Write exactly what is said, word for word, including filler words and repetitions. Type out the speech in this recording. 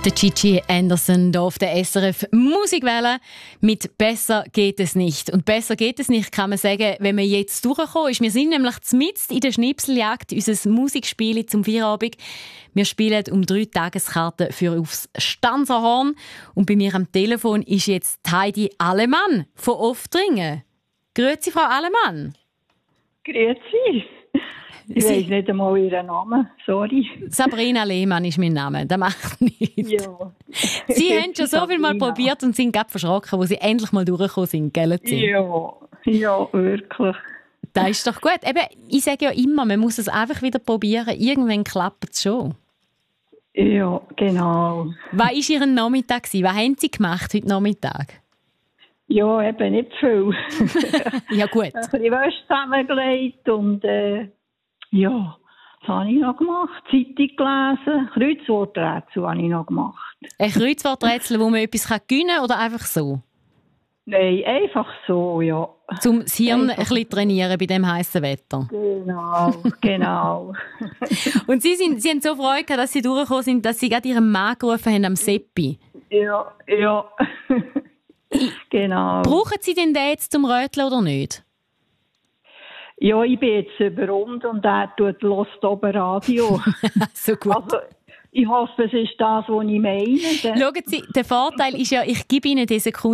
Der Gigi Anderson hier auf der S R F Musikwelle mit «Besser geht es nicht». Und besser geht es nicht, kann man sagen, wenn man jetzt durchgekommen ist. Wir sind nämlich mitten in der Schnipseljagd, unser Musikspiel zum Feierabend. Wir spielen um drei Tageskarten für aufs Stanzerhorn. Und bei mir am Telefon ist jetzt Heidi Allemann von Oftringen. Grüezi, Frau Allemann. Grüezi. Ich Sie- weiss nicht einmal ihren Namen, sorry. Sabrina Lehmann ist mein Name, das macht nichts. Ja. Sie haben schon so viel Mal Sabrina. probiert und sind gerade verschrocken, wo Sie endlich mal durchgekommen sind, gell? Sie? Ja, ja, wirklich. Das ist doch gut. Eben, ich sage ja immer, man muss es einfach wieder probieren. Irgendwann klappt es schon. Ja, genau. Was war Ihr Nachmittag? Was haben Sie gemacht heute Nachmittag? Ja, eben nicht viel. Ja gut. Ein bisschen Wäsche zusammengelegt und äh, ja, was habe ich noch gemacht? Zeitung gelesen, Kreuzworträtsel habe ich noch gemacht. Ein Kreuzworträtsel, wo man etwas gewinnen kann oder einfach so? Nein, einfach so, ja. Um das Hirn ein Einfach. bisschen trainieren bei dem heißen Wetter. Genau, genau. Und Sie, sind, Sie haben so Freude gehabt, dass Sie durchgekommen sind, dass Sie gerade Ihren Mann gerufen haben am Seppi. Ja, ja. Genau. Brauchen Sie denn den jetzt zum Röteln oder nicht? Ja, ich bin jetzt überrund und er tut hört oben Radio. So gut. Also, ich hoffe, es ist das, was ich meine. Schauen Sie, der Vorteil ist ja, ich gebe Ihnen diese Sekunde